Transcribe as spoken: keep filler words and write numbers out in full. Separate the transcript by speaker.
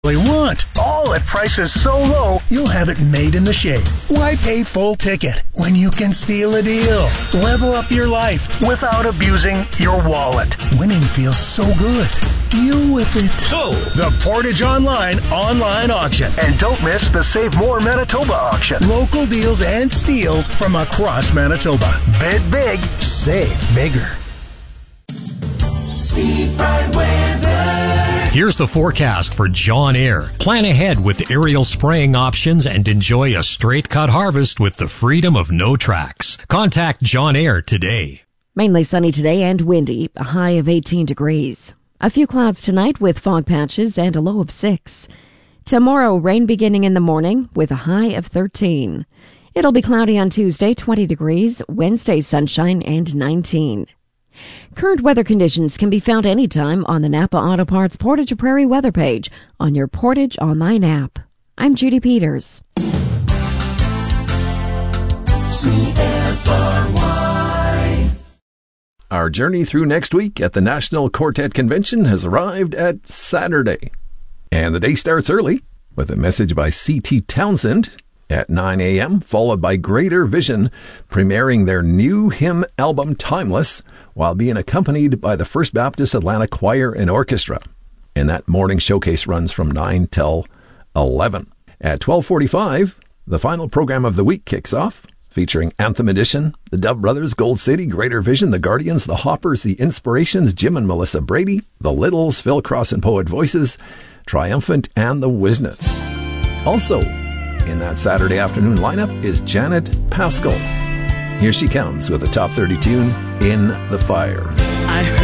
Speaker 1: They want, all at prices so low you'll have it made in the shade. Why pay full ticket when you can steal a deal? Level up your life without abusing your wallet. Winning feels so good. Deal with it. So, the Portage Online online auction. And don't miss the Save More Manitoba auction. Local deals and steals from across Manitoba. Bid big, save bigger.
Speaker 2: Steve Pride Weather.
Speaker 3: Here's the forecast for John Eyre. Plan ahead with aerial spraying options and enjoy a straight cut harvest with the freedom of no tracks. Contact John Eyre today.
Speaker 4: Mainly sunny today and windy, a high of eighteen degrees. A few clouds tonight with fog patches and a low of six. Tomorrow, rain beginning in the morning with a high of thirteen. It'll be cloudy on Tuesday, twenty degrees. Wednesday, sunshine and nineteen. Current weather conditions can be found anytime on the Napa Auto Parts Portage Prairie weather page on your Portage Online app. I'm Judy Peters.
Speaker 2: C F R Y.
Speaker 5: Our journey through next week at the National Quartet Convention has arrived at Saturday. And the day starts early with a message by C T Townsend at nine a.m., followed by Greater Vision premiering their new hymn album Timeless, while being accompanied by the First Baptist Atlanta Choir and Orchestra. And that morning showcase runs from nine till eleven. At twelve forty-five, the final program of the week kicks off, featuring Anthem Edition, the Dove Brothers, Gold City, Greater Vision, the Guardians, the Hoppers, the Inspirations, Jim and Melissa Brady, the Littles, Phil Cross and Poet Voices, Triumphant, and the Wisnets. Also, in that Saturday afternoon lineup is Janet Paschal. Here she comes with a top thirty tune, In the Fire.
Speaker 6: I